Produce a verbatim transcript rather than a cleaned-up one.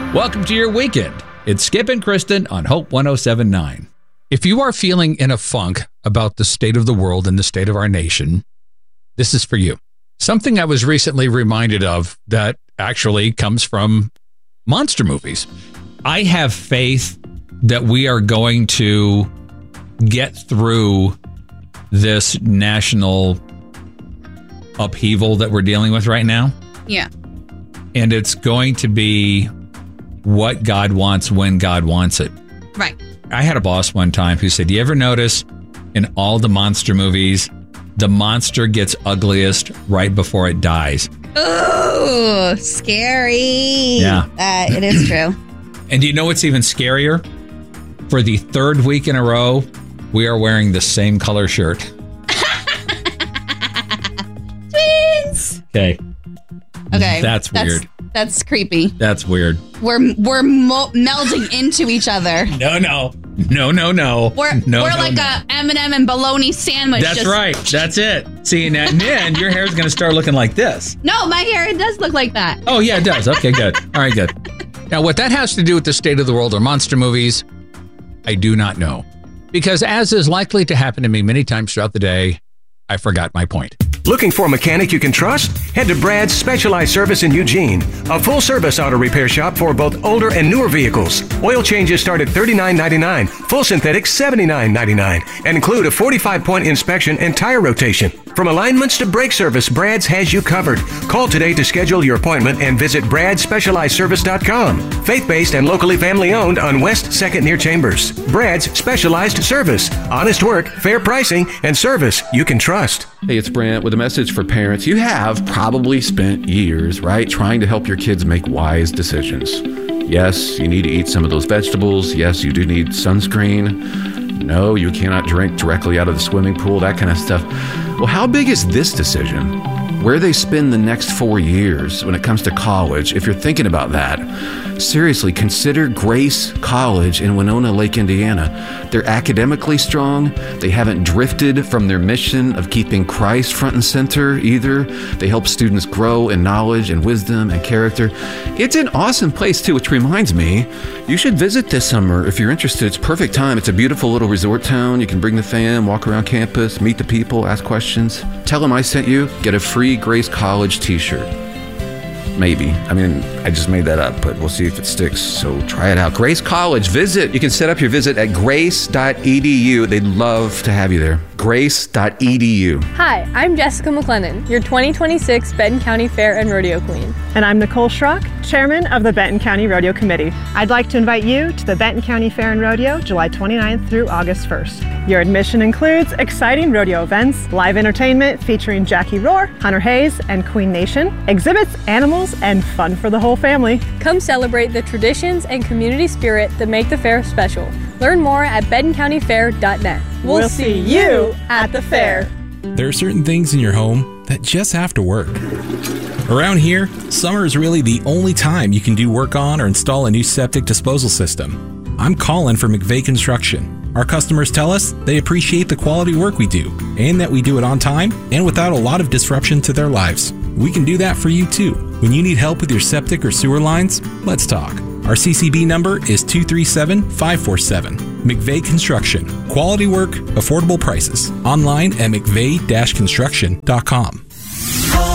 Welcome to your weekend. It's Skip and Kristen on Hope one oh seven point nine. If you are feeling in a funk about the state of the world and the state of our nation, this is for you. Something I was recently reminded of that actually comes from monster movies. I have faith that we are going to get through this national upheaval that we're dealing with right now. Yeah. And it's going to be what God wants when God wants it. Right. I had a boss one time who said, "Do you ever notice in all the monster movies, the monster gets ugliest right before it dies?" Ooh, scary. Yeah. Uh, it is true. And do you know what's even scarier? For the third week in a row, we are wearing the same color shirt. Twins. Okay. Okay. That's weird. That's, that's creepy. That's weird. We're we're mo- melding into each other. No, no. No, no, no. We're, no, we're no, like no. a M and M and bologna sandwich. That's just... right. That's it. See, and then your hair is going to start looking like this. No, my hair, it does look like that. Oh, yeah, it does. Okay, good. All right, good. Now, what that has to do with the state of the world or monster movies, I do not know. Because as is likely to happen to me many times throughout the day, I forgot my point. Looking for a mechanic you can trust? Head to Brad's Specialized Service in Eugene, a full-service auto repair shop for both older and newer vehicles. Oil changes start at thirty-nine ninety-nine, full synthetic seventy-nine ninety-nine, and include a forty-five point inspection and tire rotation. From alignments to brake service, Brad's has you covered. Call today to schedule your appointment and visit brad specialized service dot com. Faith-based and locally family-owned on West second near Chambers. Brad's Specialized Service. Honest work, fair pricing, and service you can trust. Hey, it's Brant with a message for parents. You have probably spent years, right, trying to help your kids make wise decisions. Yes, you need to eat some of those vegetables. Yes, you do need sunscreen. No, you cannot drink directly out of the swimming pool, that kind of stuff. Well, how big is this decision? Where they spend the next four years when it comes to college, if you're thinking about that, seriously, consider Grace College in Winona Lake, Indiana. They're academically strong. They haven't drifted from their mission of keeping Christ front and center either. They help students grow in knowledge and wisdom and character. It's an awesome place too, which reminds me, you should visit this summer if you're interested. It's perfect time. It's a beautiful little resort town. You can bring the fam, walk around campus, meet the people, ask questions. Tell them I sent you. Get a free Grace College t-shirt. Maybe. I mean, I just made that up, but we'll see if it sticks. So try it out. Grace College. Visit. You can set up your visit at grace dot e d u. They'd love to have you there. grace dot e d u. Hi, I'm Jessica McLennan, your twenty twenty-six Benton County Fair and Rodeo Queen. And I'm Nicole Schrock, Chairman of the Benton County Rodeo Committee. I'd like to invite you to the Benton County Fair and Rodeo, July twenty-ninth through August first. Your admission includes exciting rodeo events, live entertainment featuring Jackie Rohr, Hunter Hayes, and Queen Nation, exhibits, animals, and fun for the whole family. Come celebrate the traditions and community spirit that make the fair special. Learn more at benton county fair dot net. We'll, we'll see you at the fair. There are certain things in your home that just have to work. Around here, summer is really the only time you can do work on or install a new septic disposal system. I'm Colin for McVeigh Construction. Our customers tell us they appreciate the quality work we do and that we do it on time and without a lot of disruption to their lives. We can do that for you too. When you need help with your septic or sewer lines, let's talk. Our C C B number is two three seven, five four seven. McVeigh Construction. Quality work, affordable prices. Online at mcveigh dash construction dot com.